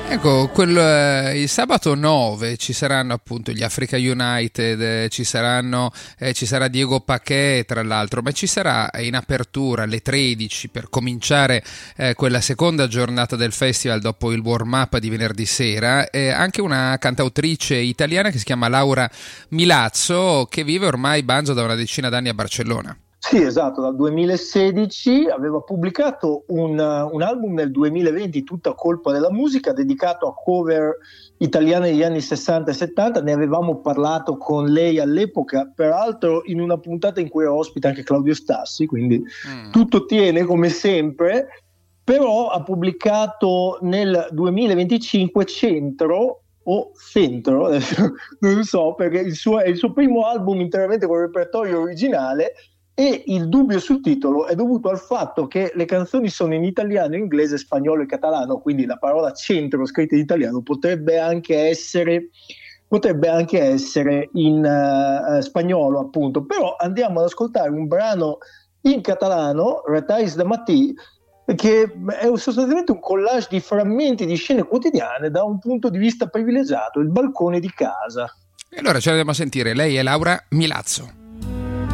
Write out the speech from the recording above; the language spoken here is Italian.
Ecco, il sabato 9 ci saranno appunto gli Africa United, ci sarà Diego Paquet tra l'altro, ma ci sarà in apertura alle 13 per cominciare quella seconda giornata del festival dopo il warm-up di venerdì sera, anche una cantautrice italiana che si chiama Laura Milazzo, che vive ormai banjo da una decina d'anni a Barcellona. Sì, esatto, dal 2016 aveva pubblicato un album nel 2020, tutta colpa della musica, dedicato a cover italiane degli anni 60 e 70. Ne avevamo parlato con lei all'epoca, peraltro in una puntata in cui era ospite anche Claudio Stassi, quindi tutto tiene come sempre. Però ha pubblicato nel 2025 Centro, adesso non so, perché è il suo primo album interamente con il repertorio originale. E il dubbio sul titolo è dovuto al fatto che le canzoni sono in italiano, inglese, spagnolo e catalano, quindi la parola centro scritta in italiano potrebbe anche essere in spagnolo, appunto. Però andiamo ad ascoltare un brano in catalano, Retalls de matí, che è sostanzialmente un collage di frammenti di scene quotidiane da un punto di vista privilegiato, il balcone di casa. E allora ce la andiamo a sentire, lei è Laura Milazzo.